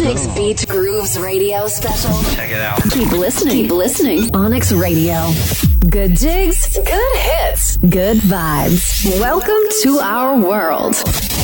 Onyx Beach Grooves Radio Special. Check it out. Keep listening. Keep listening. Onyx Radio. Good jigs, good hits, good vibes. Welcome to our world.